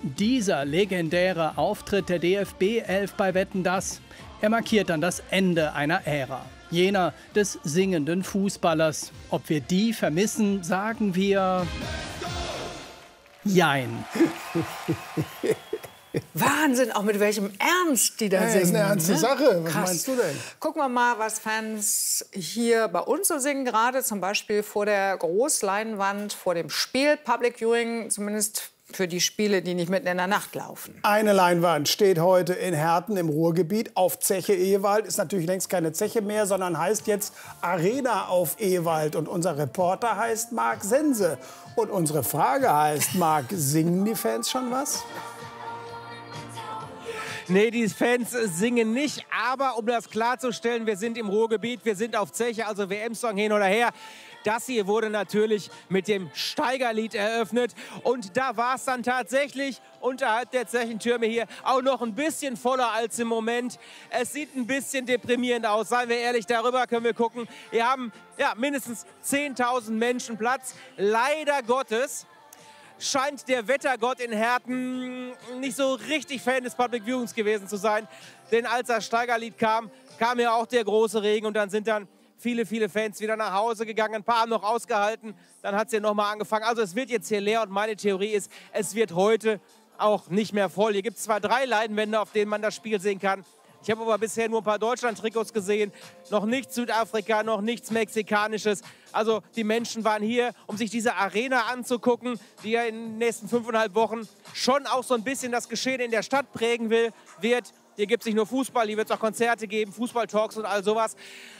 Dieser legendäre Auftritt der DFB 11 bei Wetten, dass er markiert dann das Ende einer Ära. Jener des singenden Fußballers. Ob wir die vermissen, sagen wir Jein. Wahnsinn, auch mit welchem Ernst die da singen. Das ist eine ernste Sache. Was Krass. meinst du denn? Gucken wir mal, was Fans hier bei uns so singen gerade. Zum Beispiel vor der Großleinwand, vor dem Spiel. Public Viewing, zumindest für die Spiele, die nicht mitten in der Nacht laufen. Eine Leinwand steht heute in Herten im Ruhrgebiet auf Zeche Ewald. Ist natürlich längst keine Zeche mehr, sondern heißt jetzt Arena auf Ewald. Und unser Reporter heißt Marc Sense. Und unsere Frage heißt, Marc, singen die Fans schon was? Nee, die Fans singen nicht. Aber um das klarzustellen, wir sind im Ruhrgebiet, wir sind auf Zeche, also WM-Song hin oder her. Das hier wurde natürlich mit dem Steigerlied eröffnet. Und da war es dann tatsächlich unterhalb der Zechentürme hier auch noch ein bisschen voller als im Moment. Es sieht ein bisschen deprimierend aus, seien wir ehrlich, darüber können wir gucken. Wir haben ja, mindestens 10.000 Menschen Platz. Leider Gottes scheint der Wettergott in Herten nicht so richtig Fan des Public Viewings gewesen zu sein. Denn als das Steigerlied kam, kam ja auch der große Regen und dann sind viele Fans wieder nach Hause gegangen. Ein paar haben noch ausgehalten, dann hat es ja noch mal angefangen. Also es wird jetzt hier leer und meine Theorie ist, es wird heute auch nicht mehr voll. Hier gibt es zwar 3 Leinwände, auf denen man das Spiel sehen kann. Ich habe aber bisher nur ein paar Deutschland-Trikots gesehen. Noch nichts Südafrika, noch nichts Mexikanisches. Also die Menschen waren hier, um sich diese Arena anzugucken, die ja in den nächsten 5,5 Wochen schon auch so ein bisschen das Geschehen in der Stadt prägen wird. Hier gibt es nicht nur Fußball, hier wird es auch Konzerte geben, Fußballtalks und all sowas.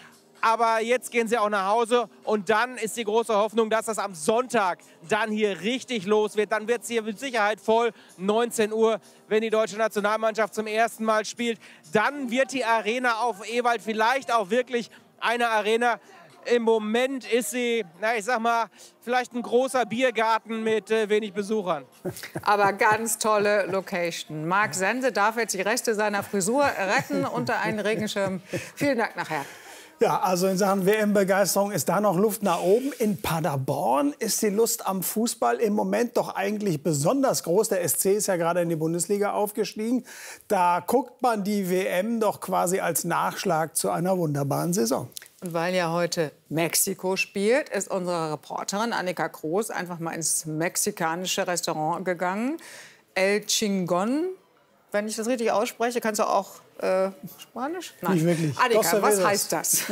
Aber jetzt gehen sie auch nach Hause und dann ist die große Hoffnung, dass das am Sonntag dann hier richtig los wird. Dann wird es hier mit Sicherheit voll, 19 Uhr, wenn die deutsche Nationalmannschaft zum ersten Mal spielt. Dann wird die Arena auf Ewald vielleicht auch wirklich eine Arena. Im Moment ist sie, na, ich sag mal, vielleicht ein großer Biergarten mit wenig Besuchern. Aber ganz tolle Location. Marc Sense darf jetzt die Reste seiner Frisur retten unter einen Regenschirm. Vielen Dank nachher. Ja, also in Sachen WM-Begeisterung ist da noch Luft nach oben. In Paderborn ist die Lust am Fußball im Moment doch eigentlich besonders groß. Der SC ist ja gerade in die Bundesliga aufgestiegen. Da guckt man die WM doch quasi als Nachschlag zu einer wunderbaren Saison. Und weil ja heute Mexiko spielt, ist unsere Reporterin Annika Groß einfach mal ins mexikanische Restaurant gegangen. El Chingon, wenn ich das richtig ausspreche. Kannst du auch Spanisch? Nein. Nicht wirklich. Annika, was heißt das?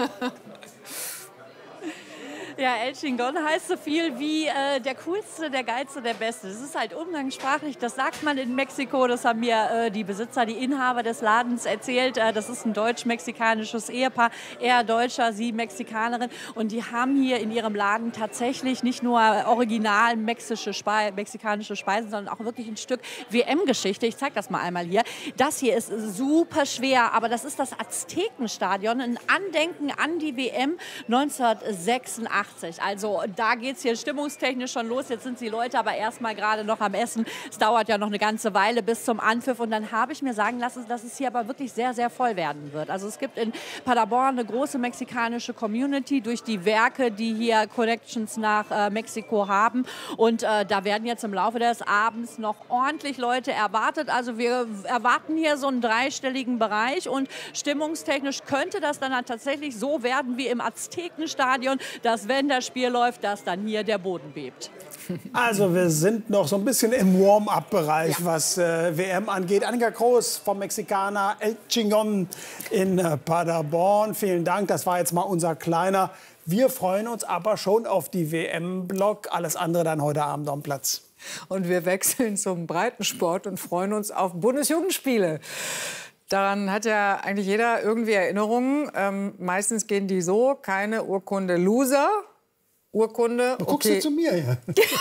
Ja, El Chingon heißt so viel wie der Coolste, der Geilste, der Beste. Das ist halt umgangssprachlich, das sagt man in Mexiko. Das haben mir die Besitzer, die Inhaber des Ladens erzählt. Das ist ein deutsch-mexikanisches Ehepaar, er Deutscher, sie Mexikanerin. Und die haben hier in ihrem Laden tatsächlich nicht nur original mexikanische Speisen, sondern auch wirklich ein Stück WM-Geschichte. Ich zeige das mal einmal hier. Das hier ist super schwer, aber das ist das Aztekenstadion, ein Andenken an die WM 1986. Also da geht es hier stimmungstechnisch schon los. Jetzt sind die Leute aber erst mal gerade noch am Essen. Es dauert ja noch eine ganze Weile bis zum Anpfiff. Und dann habe ich mir sagen lassen, dass es hier aber wirklich sehr, sehr voll werden wird. Also es gibt in Paderborn eine große mexikanische Community durch die Werke, die hier Connections nach Mexiko haben. Und da werden jetzt im Laufe des Abends noch ordentlich Leute erwartet. Also wir erwarten hier so einen 3-stelligen Bereich. Und stimmungstechnisch könnte das dann halt tatsächlich so werden wie im Aztekenstadion, dass wenn das Spiel läuft, dass dann hier der Boden bebt. Also wir sind noch so ein bisschen im Warm-up-Bereich, was WM angeht. Annika Groß vom Mexikaner El Chingon in Paderborn. Vielen Dank, das war jetzt mal unser kleiner. Wir freuen uns aber schon auf die WM-Block. Alles andere dann heute Abend am Platz. Und wir wechseln zum Breitensport und freuen uns auf Bundesjugendspiele. Daran hat ja eigentlich jeder irgendwie Erinnerungen. Meistens gehen die so, keine Urkunde Loser. Urkunde, Du guckst du zu mir, ja.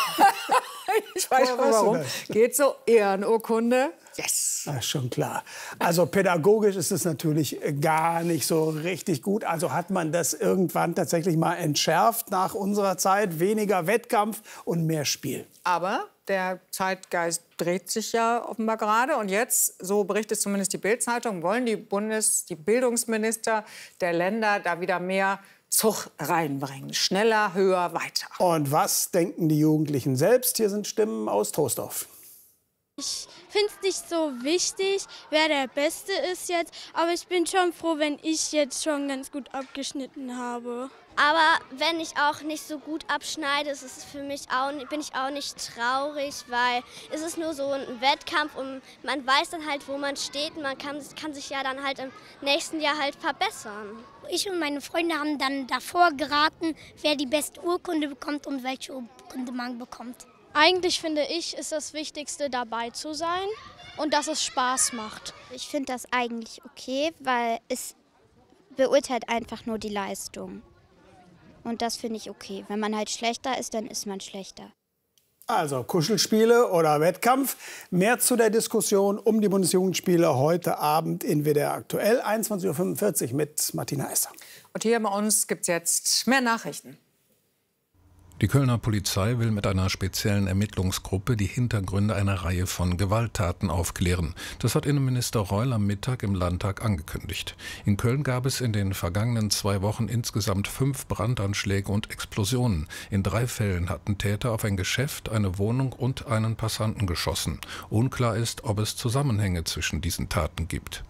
Ich weiß schon warum. Geht so, Ehrenurkunde. Yes. Das ist schon klar. Also pädagogisch ist es natürlich gar nicht so richtig gut. Also hat man das irgendwann tatsächlich mal entschärft nach unserer Zeit. Weniger Wettkampf und mehr Spiel. Aber der Zeitgeist dreht sich ja offenbar gerade. Und jetzt, so berichtet zumindest die Bild-Zeitung, wollen die Bildungsminister der Länder da wieder mehr Zug reinbringen. Schneller, höher, weiter. Und was denken die Jugendlichen selbst? Hier sind Stimmen aus Troisdorf. Ich finde es nicht so wichtig, wer der Beste ist jetzt, aber ich bin schon froh, wenn ich jetzt schon ganz gut abgeschnitten habe. Aber wenn ich auch nicht so gut abschneide, ist es für mich bin ich auch nicht traurig, weil es ist nur so ein Wettkampf und man weiß dann halt, wo man steht und man kann sich ja dann halt im nächsten Jahr halt verbessern. Ich und meine Freunde haben dann davor geraten, wer die beste Urkunde bekommt und welche Urkunde man bekommt. Eigentlich finde ich, ist das Wichtigste, dabei zu sein und dass es Spaß macht. Ich finde das eigentlich okay, weil es beurteilt einfach nur die Leistung. Und das finde ich okay. Wenn man halt schlechter ist, dann ist man schlechter. Also Kuschelspiele oder Wettkampf. Mehr zu der Diskussion um die Bundesjugendspiele heute Abend in WDR aktuell, 21:45 Uhr mit Martina Esser. Und hier bei uns gibt es jetzt mehr Nachrichten. Die Kölner Polizei will mit einer speziellen Ermittlungsgruppe die Hintergründe einer Reihe von Gewalttaten aufklären. Das hat Innenminister Reul am Mittag im Landtag angekündigt. In Köln gab es in den vergangenen 2 Wochen insgesamt 5 Brandanschläge und Explosionen. In 3 Fällen hatten Täter auf ein Geschäft, eine Wohnung und einen Passanten geschossen. Unklar ist, ob es Zusammenhänge zwischen diesen Taten gibt.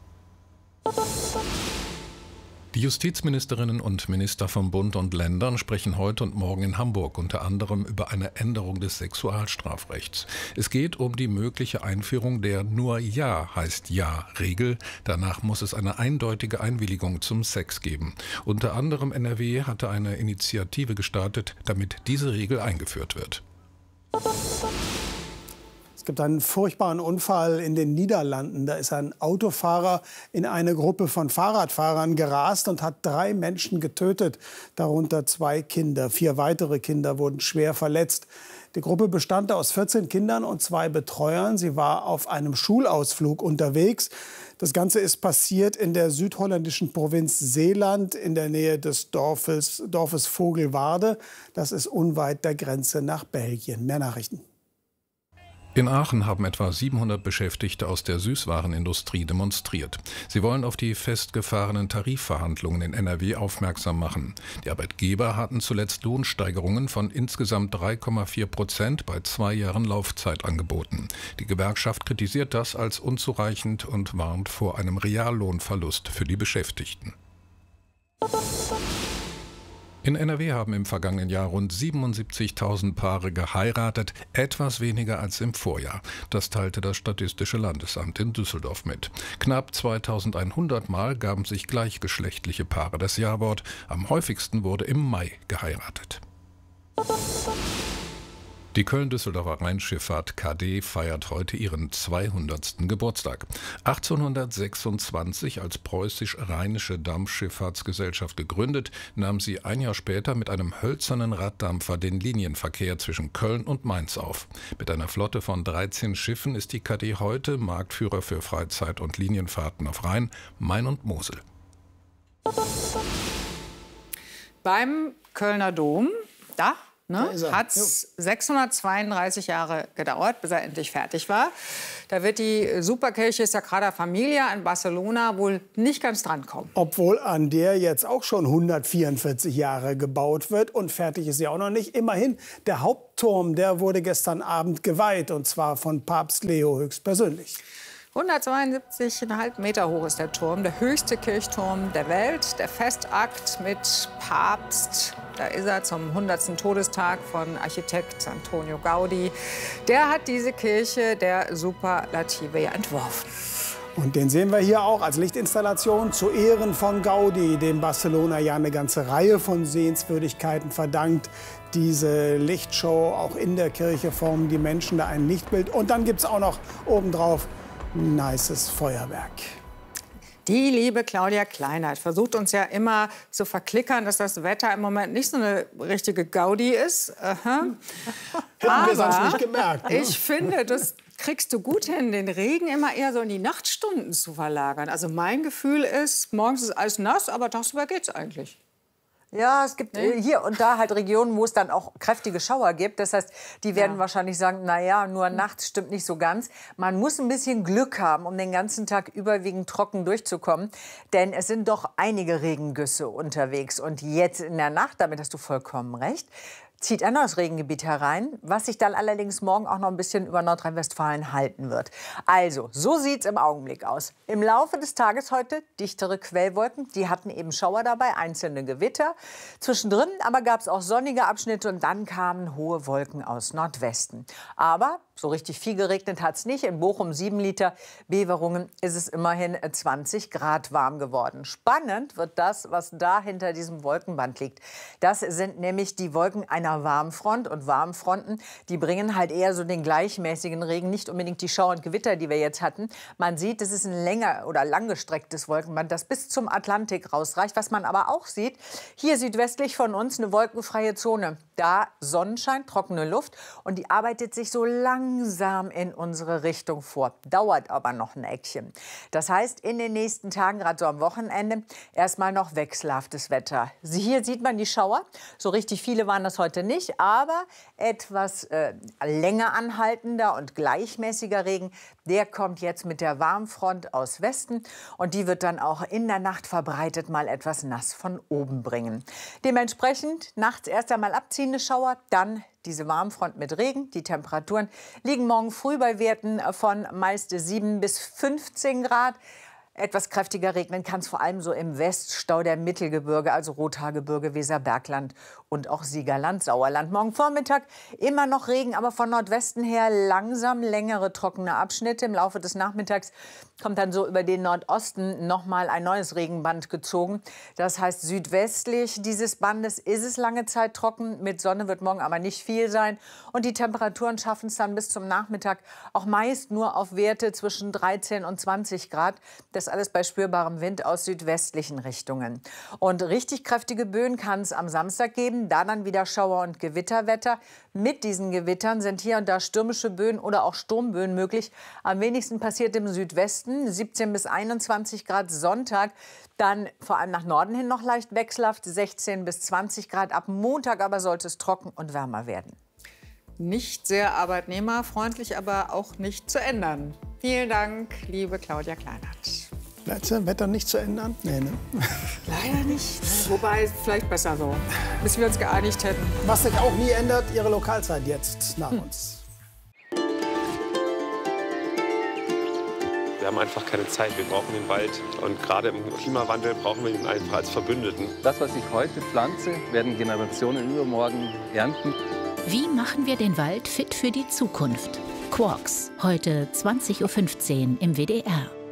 Die Justizministerinnen und Minister von Bund und Ländern sprechen heute und morgen in Hamburg unter anderem über eine Änderung des Sexualstrafrechts. Es geht um die mögliche Einführung der Nur Ja heißt Ja-Regel. Danach muss es eine eindeutige Einwilligung zum Sex geben. Unter anderem NRW hatte eine Initiative gestartet, damit diese Regel eingeführt wird. Es gibt einen furchtbaren Unfall in den Niederlanden. Da ist ein Autofahrer in eine Gruppe von Fahrradfahrern gerast und hat 3 Menschen getötet, darunter 2 Kinder. 4 weitere Kinder wurden schwer verletzt. Die Gruppe bestand aus 14 Kindern und 2 Betreuern. Sie war auf einem Schulausflug unterwegs. Das Ganze ist passiert in der südholländischen Provinz Zeeland in der Nähe des Dorfes Vogelwarde. Das ist unweit der Grenze nach Belgien. Mehr Nachrichten. In Aachen haben etwa 700 Beschäftigte aus der Süßwarenindustrie demonstriert. Sie wollen auf die festgefahrenen Tarifverhandlungen in NRW aufmerksam machen. Die Arbeitgeber hatten zuletzt Lohnsteigerungen von insgesamt 3,4% bei 2 Jahren Laufzeit angeboten. Die Gewerkschaft kritisiert das als unzureichend und warnt vor einem Reallohnverlust für die Beschäftigten. In NRW haben im vergangenen Jahr rund 77.000 Paare geheiratet, etwas weniger als im Vorjahr. Das teilte das Statistische Landesamt in Düsseldorf mit. Knapp 2.100 Mal gaben sich gleichgeschlechtliche Paare das Ja-Wort. Am häufigsten wurde im Mai geheiratet. Die Köln-Düsseldorfer Rheinschifffahrt KD feiert heute ihren 200. Geburtstag. 1826 als preußisch-rheinische Dampfschifffahrtsgesellschaft gegründet, nahm sie ein Jahr später mit einem hölzernen Raddampfer den Linienverkehr zwischen Köln und Mainz auf. Mit einer Flotte von 13 Schiffen ist die KD heute Marktführer für Freizeit- und Linienfahrten auf Rhein, Main und Mosel. Beim Kölner Dom, hat es 632 Jahre gedauert, bis er endlich fertig war. Da wird die Superkirche Sagrada Familia in Barcelona wohl nicht ganz drankommen. Obwohl an der jetzt auch schon 144 Jahre gebaut wird und fertig ist sie auch noch nicht. Immerhin, der Hauptturm, der wurde gestern Abend geweiht, und zwar von Papst Leo höchstpersönlich. 172,5 Meter hoch ist der Turm, der höchste Kirchturm der Welt. Der Festakt mit Papst, da ist er zum 100. Todestag von Architekt Antonio Gaudi. Der hat diese Kirche der Superlative entworfen. Und den sehen wir hier auch als Lichtinstallation zu Ehren von Gaudi, dem Barcelona ja eine ganze Reihe von Sehenswürdigkeiten verdankt. Diese Lichtshow, auch in der Kirche formen die Menschen da ein Lichtbild. Und dann gibt es auch noch obendrauf ein nices Feuerwerk. Die liebe Claudia Kleinert versucht uns ja immer zu verklickern, dass das Wetter im Moment nicht so eine richtige Gaudi ist. Hätten wir sonst nicht gemerkt. Ne? Ich finde, das kriegst du gut hin, den Regen immer eher so in die Nachtstunden zu verlagern. Also mein Gefühl ist, morgens ist alles nass, aber tagsüber geht's eigentlich. Ja, es gibt hier und da halt Regionen, wo es dann auch kräftige Schauer gibt. Das heißt, die werden wahrscheinlich sagen, naja, nur nachts stimmt nicht so ganz. Man muss ein bisschen Glück haben, um den ganzen Tag überwiegend trocken durchzukommen. Denn es sind doch einige Regengüsse unterwegs. Und jetzt in der Nacht, damit hast du vollkommen recht, zieht ein neues Regengebiet herein, was sich dann allerdings morgen auch noch ein bisschen über Nordrhein-Westfalen halten wird. Also, so sieht es im Augenblick aus. Im Laufe des Tages heute dichtere Quellwolken, die hatten eben Schauer dabei, einzelne Gewitter. Zwischendrin aber gab es auch sonnige Abschnitte und dann kamen hohe Wolken aus Nordwesten. Aber so richtig viel geregnet hat es nicht. In Bochum 7 Liter, Beverungen ist es immerhin 20 Grad warm geworden. Spannend wird das, was da hinter diesem Wolkenband liegt. Das sind nämlich die Wolken einer Warmfront. Und Warmfronten, die bringen halt eher so den gleichmäßigen Regen, nicht unbedingt die Schauer und Gewitter, die wir jetzt hatten. Man sieht, es ist ein länger oder langgestrecktes Wolkenband, das bis zum Atlantik rausreicht. Was man aber auch sieht, hier südwestlich von uns eine wolkenfreie Zone. Da Sonnenschein, trockene Luft und die arbeitet sich so langsam in unsere Richtung vor. Dauert aber noch ein Eckchen. Das heißt, in den nächsten Tagen, gerade so am Wochenende, erstmal noch wechselhaftes Wetter. Hier sieht man die Schauer. So richtig viele waren das heute nicht, aber etwas länger anhaltender und gleichmäßiger Regen, der kommt jetzt mit der Warmfront aus Westen und die wird dann auch in der Nacht verbreitet mal etwas nass von oben bringen. Dementsprechend nachts erst einmal abziehende Schauer, dann diese Warmfront mit Regen. Die Temperaturen liegen morgen früh bei Werten von meist 7 bis 15 Grad. Etwas kräftiger regnen kann es vor allem so im Weststau der Mittelgebirge, also Rothaargebirge, Weserbergland und auch Siegerland, Sauerland. Morgen Vormittag immer noch Regen, aber von Nordwesten her langsam längere trockene Abschnitte. Im Laufe des Nachmittags kommt dann so über den Nordosten noch mal ein neues Regenband gezogen. Das heißt, südwestlich dieses Bandes ist es lange Zeit trocken. Mit Sonne wird morgen aber nicht viel sein. Und die Temperaturen schaffen es dann bis zum Nachmittag auch meist nur auf Werte zwischen 13 und 20 Grad. Das alles bei spürbarem Wind aus südwestlichen Richtungen. Und richtig kräftige Böen kann es am Samstag geben. Da dann wieder Schauer- und Gewitterwetter. Mit diesen Gewittern sind hier und da stürmische Böen oder auch Sturmböen möglich. Am wenigsten passiert im Südwesten, 17 bis 21 Grad Sonntag. Dann vor allem nach Norden hin noch leicht wechselhaft, 16 bis 20 Grad. Ab Montag aber sollte es trocken und wärmer werden. Nicht sehr arbeitnehmerfreundlich, aber auch nicht zu ändern. Vielen Dank, liebe Claudia Kleinert. Letzte Wetter nicht zu ändern? Nee, ne? Leider nicht. Wobei, vielleicht besser so, bis wir uns geeinigt hätten. Was sich auch nie ändert, Ihre Lokalzeit jetzt nach uns. Wir haben einfach keine Zeit. Wir brauchen den Wald. Und gerade im Klimawandel brauchen wir ihn einfach als Verbündeten. Das, was ich heute pflanze, werden Generationen übermorgen ernten. Wie machen wir den Wald fit für die Zukunft? Quarks, heute 20:15 Uhr im WDR.